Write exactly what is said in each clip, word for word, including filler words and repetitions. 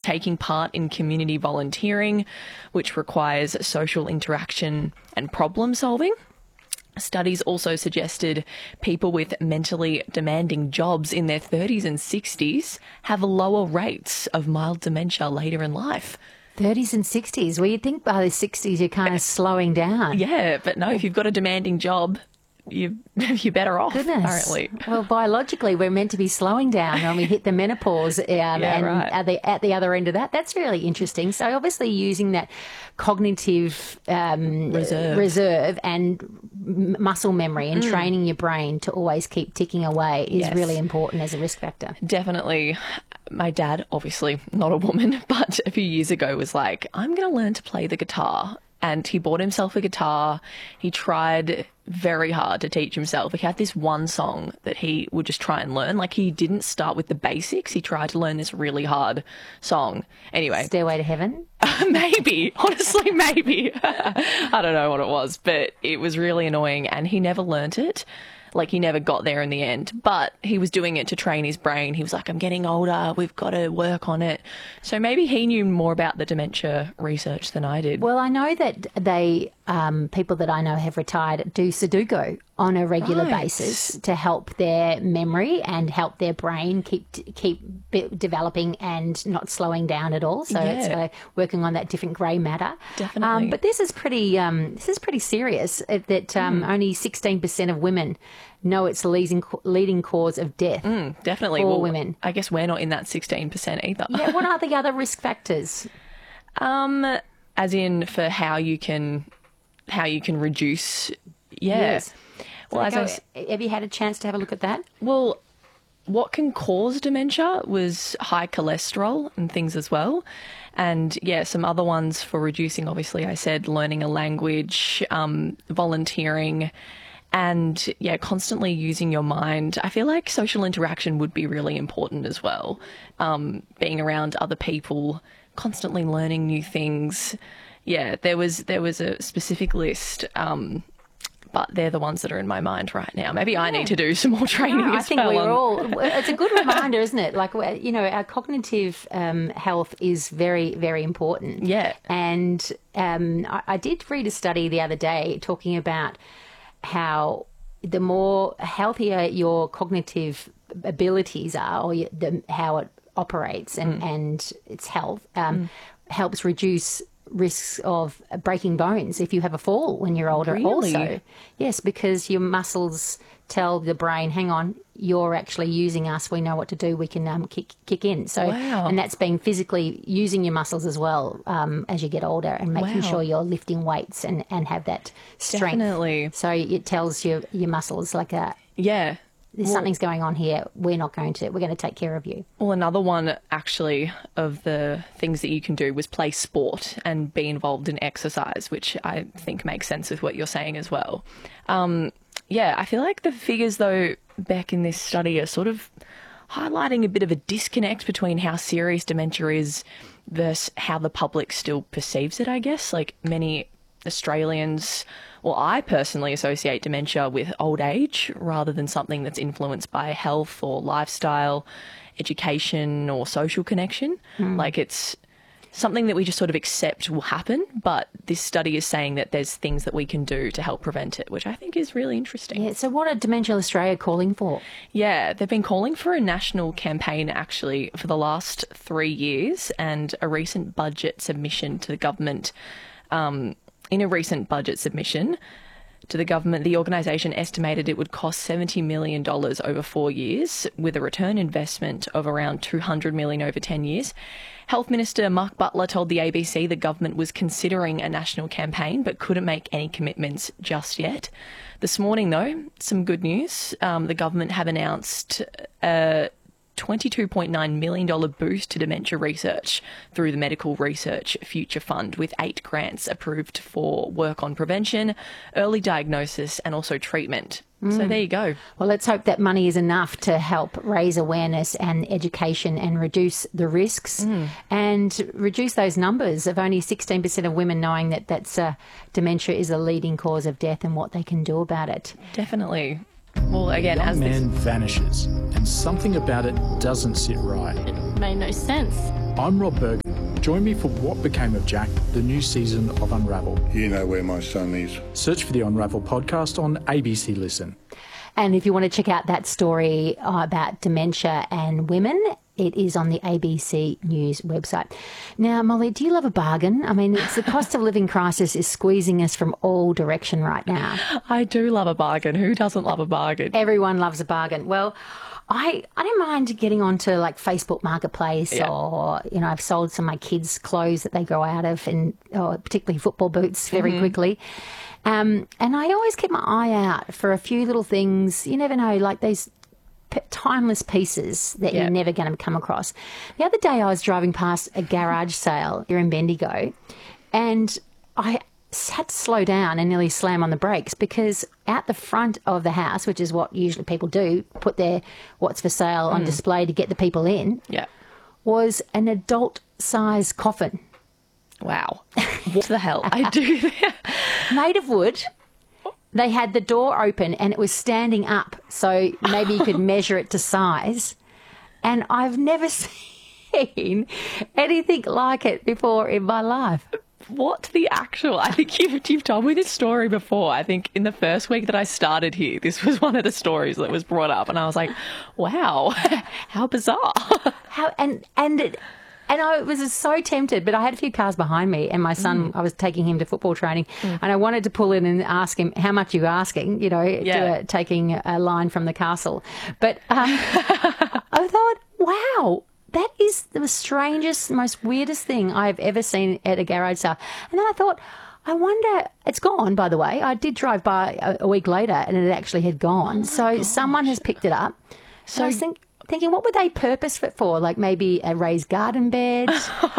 taking part in community volunteering, which requires social interaction and problem solving. Studies also suggested people with mentally demanding jobs in their thirties and sixties have lower rates of mild dementia later in life. thirties and sixties. Well, you'd think by the sixties you're kind of slowing down. Yeah, but no, if you've got a demanding job, you, you're better off, Goodness. apparently. Well, biologically, we're meant to be slowing down when we hit the menopause, um, Yeah, and right. at the at the other end of that, that's really interesting. So, obviously, using that cognitive um, Reserve. reserve and m- muscle memory and training your brain to always keep ticking away is Yes. really important as a risk factor. Definitely. My dad, obviously not a woman, but a few years ago was like, I'm going to learn to play the guitar. And he bought himself a guitar. He tried very hard to teach himself. He had this one song that he would just try and learn. Like, he didn't start with the basics. He tried to learn this really hard song. Anyway. Stairway to Heaven? Maybe. Honestly, maybe. I don't know what it was, but it was really annoying. And he never learnt it. Like, he never got there in the end, but he was doing it to train his brain. He was like, I'm getting older, we've got to work on it. So maybe he knew more about the dementia research than I did. Well, I know that they, um, people that I know have retired do Sudoku on a regular Right. basis to help their memory and help their brain keep keep be- developing and not slowing down at all. So it's Yeah. uh, working on that different grey matter. Definitely. Um, but this is pretty um, this is pretty serious. uh, That um, Hmm. only sixteen percent of women know it's the leading leading cause of death. Mm, definitely. for Well, women. I guess we're not in that sixteen percent either. Yeah, what are the other risk factors? Um, as in for how you can, how you can reduce. Yeah. Yes. Well, as Go- I s- have you had a chance to have a look at that? Well, what can cause dementia was high cholesterol and things as well. And yeah, some other ones for reducing, obviously, I said learning a language, um, volunteering, and yeah, constantly using your mind. I feel like social interaction would be really important as well. Um, being around other people, constantly learning new things. Yeah, there was there was a specific list. Um, but they're the ones that are in my mind right now. Maybe I need to do some more training No, I as think well. we're on- all. It's a good reminder, isn't it? Like, we're- you know, our cognitive um, health is very, very important. Yeah. And um, I, I did read a study the other day talking about how the more healthier your cognitive abilities are, or your, the, how it operates and, Mm. and its health, um, helps reduce risks of breaking bones if you have a fall when you're older. Really? Also, yes, because your muscles tell the brain, hang on, you're actually using us, we know what to do, we can um, kick, kick in. So, Wow. and that's being physically using your muscles as well um, as you get older, and making Wow. sure you're lifting weights and, and have that strength. Definitely. So it tells your, your muscles like a, Yeah. there's something's going on here, we're not going to, we're going to take care of you. Well, another one actually of the things that you can do was play sport and be involved in exercise, which I think makes sense with what you're saying as well. Um, yeah, I feel like the figures, though, Beck, in this study are sort of highlighting a bit of a disconnect between how serious dementia is versus how the public still perceives it, I guess. Like, many Australians, well, I personally associate dementia with old age rather than something that's influenced by health or lifestyle, education or social connection. Like, it's something that we just sort of accept will happen, but this study is saying that there's things that we can do to help prevent it, which I think is really interesting. Yeah, so what are Dementia Australia calling for? Yeah, they've been calling for a national campaign actually for the last three years, and a recent budget submission to the government. Um, in a recent budget submission to the government, the organisation estimated it would cost seventy million dollars over four years, with a return investment of around two hundred million dollars over ten years. Health Minister Mark Butler told the A B C the government was considering a national campaign but couldn't make any commitments just yet. This morning, though, some good news. Um, the government have announced a twenty-two point nine million dollars boost to dementia research through the Medical Research Future Fund, with eight grants approved for work on prevention, early diagnosis and also treatment. So there you go. Well, let's hope that money is enough to help raise awareness and education and reduce the risks and reduce those numbers of only sixteen percent of women knowing that that's uh, dementia is a leading cause of death and what they can do about it. Definitely. Well, again, Young as man this... vanishes, and something about it doesn't sit right. It made no sense. I'm Rob Bergen. Join me for What Became of Jack, the new season of Unravel. You know where my son is. Search for the Unravel podcast on A B C Listen. And if you want to check out that story uh, about dementia and women, it is on the A B C News website. Now, Molly, do you love a bargain? I mean, it's the cost of living crisis is squeezing us from all direction right now. I do love a bargain. Who doesn't love a bargain? Everyone loves a bargain. Well, I, I don't mind getting onto like Facebook Marketplace Yeah. or, you know, I've sold some of my kids' clothes that they grow out of, and or particularly football boots very Mm-hmm. quickly. Um, and I always keep my eye out for a few little things. You never know, like these p- timeless pieces that Yeah. you're never going to come across. The other day I was driving past a garage sale here in Bendigo, and I had to slow down and nearly slam on the brakes because out the front of the house, which is what usually people do, put their what's for sale on display to get the people in, Yeah. was an adult-sized coffin Wow. What the hell? I do that. made of wood. They had the door open and it was standing up, so maybe you could measure it to size. And I've never seen anything like it before in my life. What the actual? I think you've, you've told me this story before. I think in the first week that I started here, this was one of the stories that was brought up, and I was like, "Wow, how bizarre!" How and and it, and I was so tempted, but I had a few cars behind me, and my son, I was taking him to football training, and I wanted to pull in and ask him how much you asking, you know, Yeah. to, uh, taking a line from the castle. But um, I thought, wow. That is the strangest, most weirdest thing I've ever seen at a garage sale. And then I thought, I wonder, it's gone, by the way. I did drive by a, a week later and it actually had gone. so someone has picked it up. So I was think, thinking, what would they purpose it for? Like maybe a raised garden bed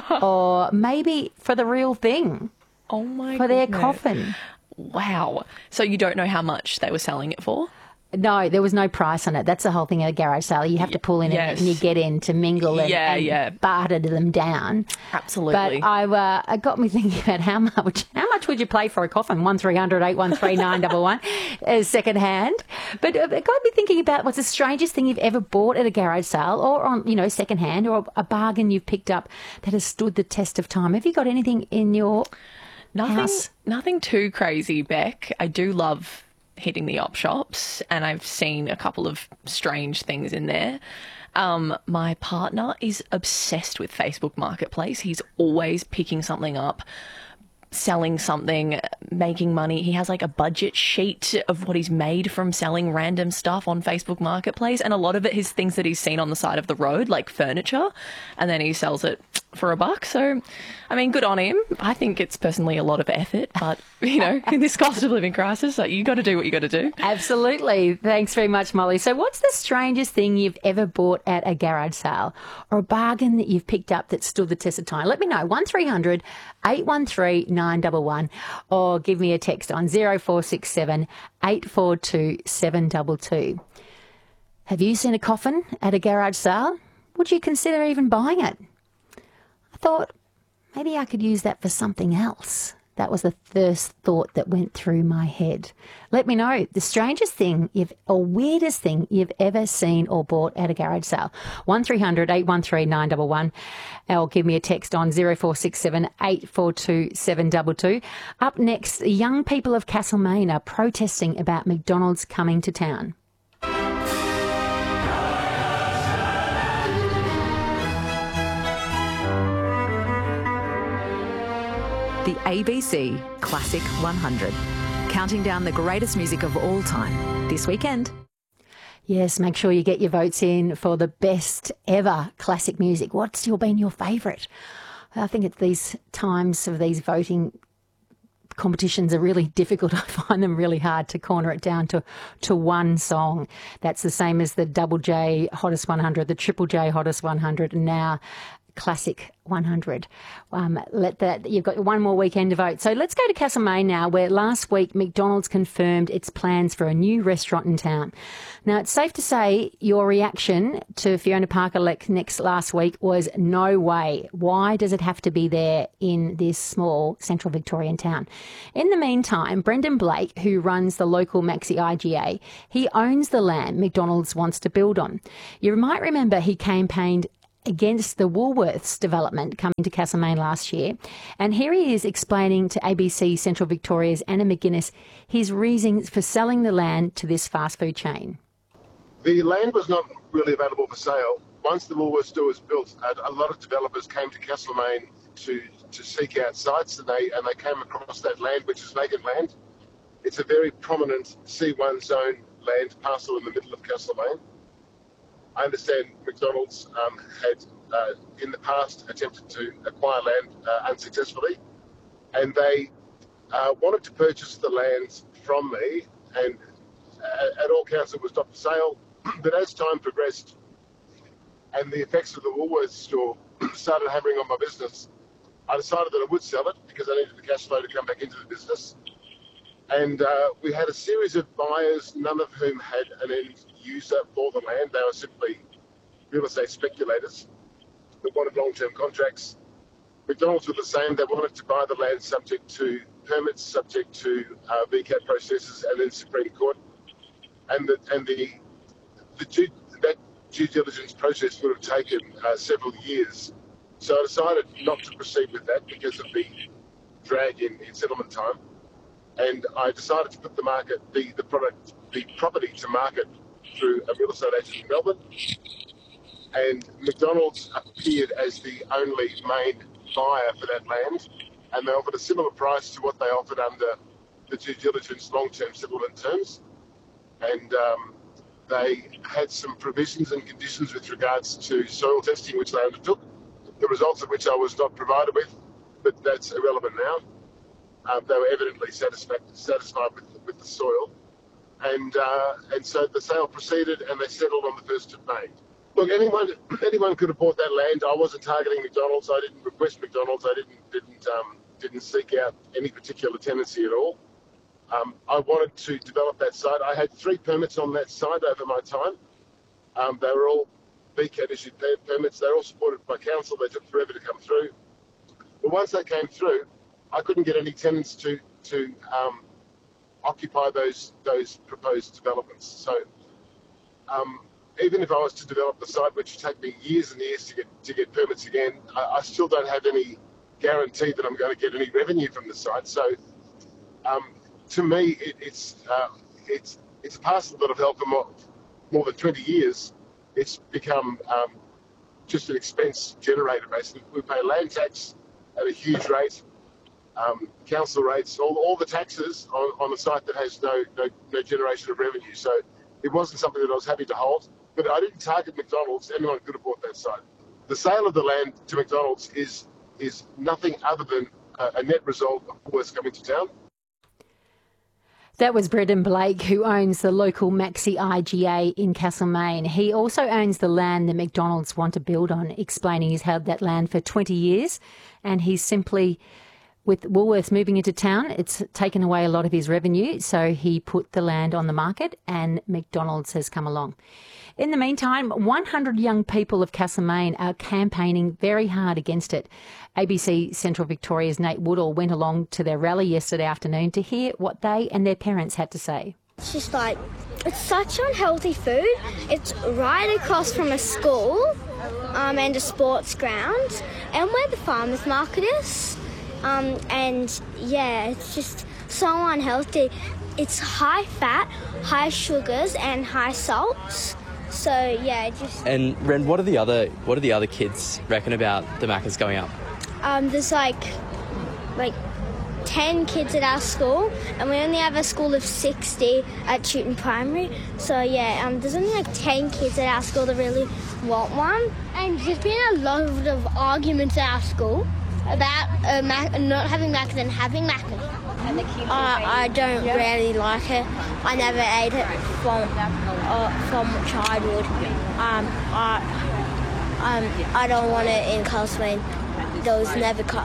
or maybe for the real thing, Oh my! for their goodness. coffin. Wow. So you don't know how much they were selling it for? No, there was no price on it. That's the whole thing at a garage sale. You have to pull in Yes. and you get in to mingle and, Yeah, and yeah. barter them down. Absolutely. But I, uh, it got me thinking about how much how much would you pay for a coffin? One three hundred eight one three nine one one, uh, second hand. But uh, it got me thinking about what's the strangest thing you've ever bought at a garage sale or on, you know, second hand, or a bargain you've picked up that has stood the test of time. Have you got anything in your Nothing, house? nothing too crazy, Beck. I do love hitting the op shops, and I've seen a couple of strange things in there. Um, my partner is obsessed with Facebook Marketplace. He's always picking something up, selling something, making money. He has like a budget sheet of what he's made from selling random stuff on Facebook Marketplace, and a lot of it is things that he's seen on the side of the road, like furniture, and then he sells it for a buck. So, I mean, good on him. I think it's personally a lot of effort, but, you know, in this cost of living crisis, like, you got to do what you got to do. Absolutely. Thanks very much, Molly. So what's the strangest thing you've ever bought at a garage sale or a bargain that you've picked up that stood the test of time? Let me know. one three hundred eight one three nine one one or give me a text on zero four six seven eight four two seven two two. Have you seen a coffin at a garage sale? Would you consider even buying it? I thought maybe I could use that for something else. That was the first thought that went through my head. Let me know the strangest thing you've, or weirdest thing you've ever seen or bought at a garage sale. one three hundred eight one three nine one one or give me a text on zero four six seven eight four two seven two two. Up next, the young people of Castlemaine are protesting about McDonald's coming to town. The A B C Classic one hundred, counting down the greatest music of all time this weekend. Yes, make sure you get your votes in for the best ever classic music. What's your been your favourite? I think at these times of these voting competitions are really difficult. I find them really hard to corner it down to, to one song. That's the same as the Double J Hottest one hundred, the Triple J Hottest one hundred, and now Classic one hundred. Um, let that you've got one more weekend to vote. So let's go to Castlemaine now, where last week McDonald's confirmed its plans for a new restaurant in town. Now, it's safe to say your reaction to Fiona Parker-Lecknick's last week was no way. Why does it have to be there in this small central Victorian town? In the meantime, Brendan Blake, who runs the local Maxi I G A, he owns the land McDonald's wants to build on. You might remember he campaigned against the Woolworths development coming to Castlemaine last year. And here he is explaining to A B C Central Victoria's Anna McGuinness his reasons for selling the land to this fast food chain. The land was not really available for sale. Once the Woolworths store was built, a lot of developers came to Castlemaine to, to seek out sites, and they and they came across that land, which is vacant land. It's a very prominent C one zone land parcel in the middle of Castlemaine. I understand McDonald's um, had, uh, in the past, attempted to acquire land uh, unsuccessfully, and they uh, wanted to purchase the land from me, and uh, at all counts it was not for sale. But as time progressed and the effects of the Woolworths store started hammering on my business, I decided that I would sell it because I needed the cash flow to come back into the business. And uh, we had a series of buyers, none of whom had an end user for the land. They were simply real estate speculators that wanted long-term contracts. McDonald's were the same. They wanted to buy the land subject to permits, subject to uh, V CAT processes, and then Supreme Court. And the and the, the due, that due diligence process would have taken uh, several years. So I decided not to proceed with that because of the drag in, in settlement time. And I decided to put the market, the, the product, the property to market through a real estate agent in Melbourne. And McDonald's appeared as the only main buyer for that land, and they offered a similar price to what they offered under the due diligence long-term settlement terms. And um, they had some provisions and conditions with regards to soil testing, which they undertook, the results of which I was not provided with, but that's irrelevant now. Um, they were evidently satisfied, satisfied with, with the soil. And uh, and so the sale proceeded, and they settled on the first of May. Look, anyone anyone could have bought that land. I wasn't targeting McDonald's. I didn't request McDonald's. I didn't didn't um, didn't seek out any particular tenancy at all. Um, I wanted to develop that site. I had three permits on that site over my time. Um, they were all V CAT issued permits. They were all supported by council. They took forever to come through. But once they came through, I couldn't get any tenants to to um, occupy those those proposed developments. So um, even if I was to develop the site, which would take me years and years to get to get permits again, I, I still don't have any guarantee that I'm going to get any revenue from the site. So um, to me, it, it's uh, it's it's a parcel that I've held for more, more than twenty years. It's become um, just an expense generator, basically. We pay land tax at a huge rate. Um, council rates, all, all the taxes on, on a site that has no, no no generation of revenue. So it wasn't something that I was happy to hold, but I didn't target McDonald's. Anyone could have bought that site. The sale of the land to McDonald's is is nothing other than a, a net result of Woolworths coming to town. That was Brendan Blake, who owns the local Maxi I G A in Castlemaine. He also owns the land that McDonald's want to build on, explaining he's held that land for twenty years, and he's simply... With Woolworths moving into town, it's taken away a lot of his revenue, so he put the land on the market and McDonald's has come along. In the meantime, one hundred young people of Castlemaine are campaigning very hard against it. A B C Central Victoria's Nate Woodall went along to their rally yesterday afternoon to hear what they and their parents had to say. It's just like, it's such unhealthy food. It's right across from a school um, and a sports ground and where the farmers market is. Um, and yeah, it's just so unhealthy. It's high fat, high sugars, and high salts. So yeah, just. And Ren, what are the other what do the other kids reckon about the Maccas going up? Um, there's like, like, ten kids at our school, and we only have a school of sixty at Chewton Primary. So yeah, um, there's only like ten kids at our school that really want one. And there's been a lot of arguments at our school about uh, Mac- not having Maccas and having Maccas. And the kids uh, I don't yeah. really like it. I never ate it from uh, from childhood. Um, I um, I don't want it in Castlemaine. There was never cu-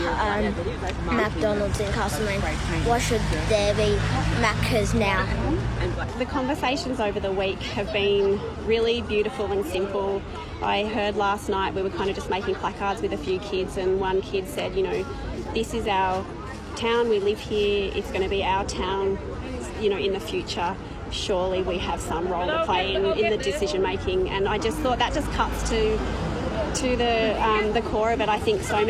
um, McDonald's in Castlemaine. Why should there be Maccas now? The conversations over the week have been really beautiful and simple. I heard last night we were kind of just making placards with a few kids, and one kid said, you know, this is our town, we live here, it's going to be our town, you know, in the future. Surely we have some role to play in, in the decision making. And I just thought that just cuts to to the um, the core of it, I think so many